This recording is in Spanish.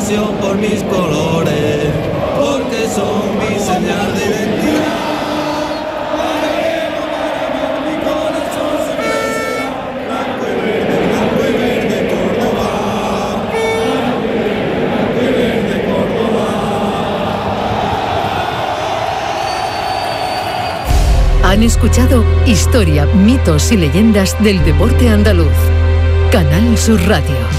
pasión por mis colores, porque son mi señal de identidad. Han escuchado Historia, mitos y leyendas del deporte andaluz. Canal Sur Radio.